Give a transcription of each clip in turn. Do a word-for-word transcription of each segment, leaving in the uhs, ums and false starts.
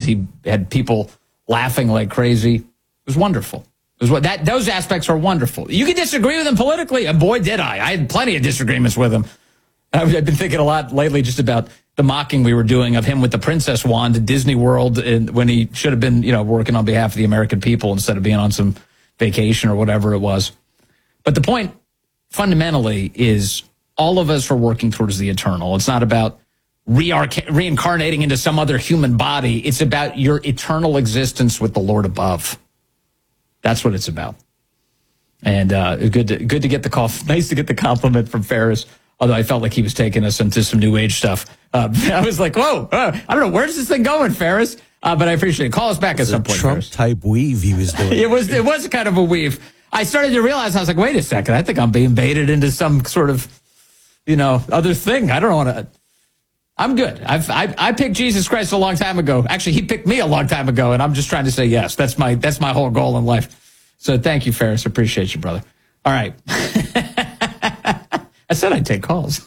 He had people laughing like crazy. It was wonderful. It was what that those aspects are wonderful. You can disagree with him politically, and boy, did I. I had plenty of disagreements with him. I've been thinking a lot lately just about the mocking we were doing of him with the princess wand at Disney World, and when he should have been, you know, working on behalf of the American people instead of being on some vacation or whatever it was. But the point fundamentally is all of us are working towards the eternal. It's not about re- reincarnating into some other human body. It's about your eternal existence with the Lord above. That's what it's about. And uh, good to, good to get the call. Nice to get the compliment from Ferris. Although I felt like he was taking us into some new age stuff. Uh, I was like, whoa, uh, I don't know, where's this thing going, Ferris? Uh, but I appreciate it. Call us back at some point, Ferris. Trump-type weave he was doing. it was it was kind of a weave. I started to realize, I was like, wait a second, I think I'm being baited into some sort of, you know, other thing. I don't want to. I'm good. I've, I I picked Jesus Christ a long time ago. Actually, he picked me a long time ago, and I'm just trying to say yes. That's my that's my whole goal in life. So thank you, Ferris. Appreciate you, brother. All right. I said I'd take calls.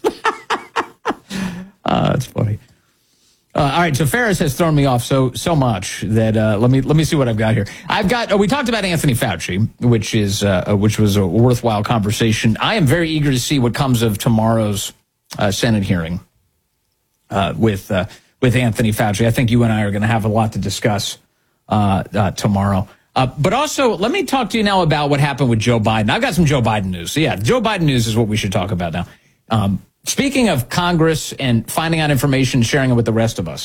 uh, that's funny. Uh, all right, so Ferris has thrown me off so so much that uh, let me let me see what I've got here. I've got. Uh, we talked about Anthony Fauci, which is uh, which was a worthwhile conversation. I am very eager to see what comes of tomorrow's uh, Senate hearing uh, with uh, with Anthony Fauci. I think you and I are going to have a lot to discuss uh, uh, tomorrow. Uh, but also, let me talk to you now about what happened with Joe Biden. I've got some Joe Biden news. So yeah, Joe Biden news is what we should talk about now. Um, speaking of Congress and finding out information, sharing it with the rest of us.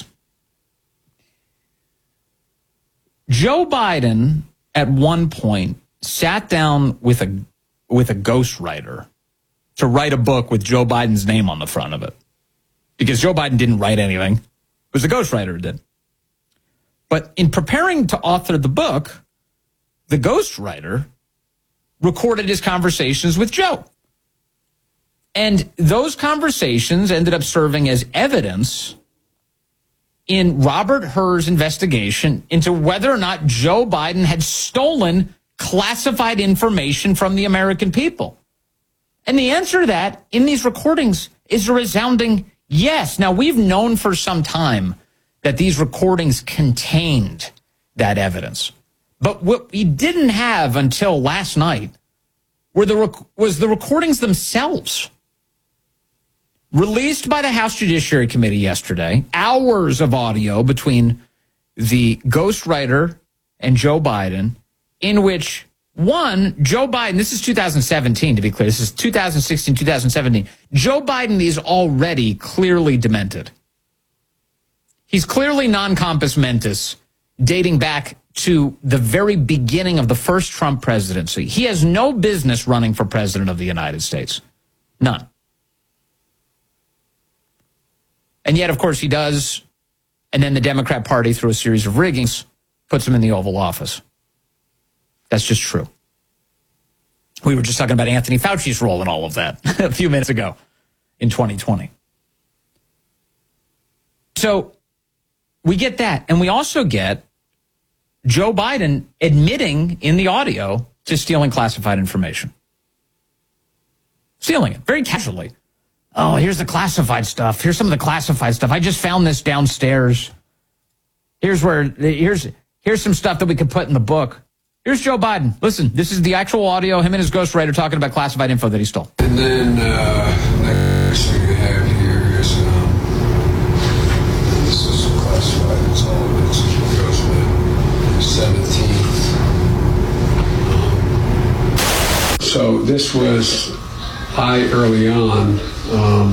Joe Biden, at one point, sat down with a with a ghostwriter to write a book with Joe Biden's name on the front of it. Because Joe Biden didn't write anything. It was the ghostwriter who did. But in preparing to author the book, the ghostwriter recorded his conversations with Joe. And those conversations ended up serving as evidence in Robert Hur's investigation into whether or not Joe Biden had stolen classified information from the American people. And the answer to that in these recordings is a resounding yes. Now, we've known for some time that these recordings contained that evidence. But what we didn't have until last night were the rec- was the recordings themselves. Released by the House Judiciary Committee yesterday, hours of audio between the ghostwriter and Joe Biden, in which, one, Joe Biden, this is two thousand seventeen, to be clear, this is two thousand sixteen, two thousand seventeen. Joe Biden is already clearly demented. He's clearly non-compos mentis, dating back to the very beginning of the first Trump presidency. He has no business running for president of the United States. None. And yet, of course, he does. And then the Democrat Party, through a series of riggings, puts him in the Oval Office. That's just true. We were just talking about Anthony Fauci's role in all of that a few minutes ago in twenty twenty. So we get that. And we also get Joe Biden admitting in the audio to stealing classified information. Stealing it very casually. Oh, here's the classified stuff. Here's some of the classified stuff. I just found this downstairs. Here's where, here's, here's some stuff that we could put in the book. Here's Joe Biden. Listen, this is the actual audio, him and his ghostwriter talking about classified info that he stole. And then, uh, next thing I have here is, um, this is classified. It's all of it. It goes to the seventeenth. Um, so this was, I early on, um,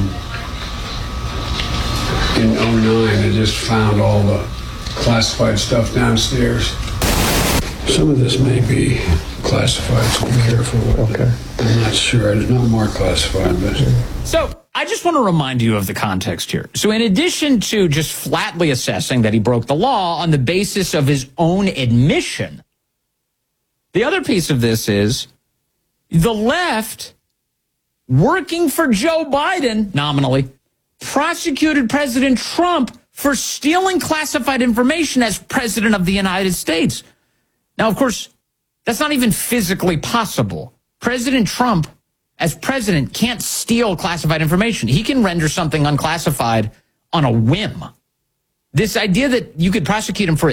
in oh nine, I just found all the classified stuff downstairs. Some of this may be classified, so be careful. Okay. I'm not sure. It's not more classified, but... So I just want to remind you of the context here. So in addition to just flatly assessing that he broke the law on the basis of his own admission, the other piece of this is the left, working for Joe Biden, nominally, prosecuted President Trump for stealing classified information as president of the United States. Now, of course, that's not even physically possible. President Trump, as president, can't steal classified information. He can render something unclassified on a whim. This idea that you could prosecute him for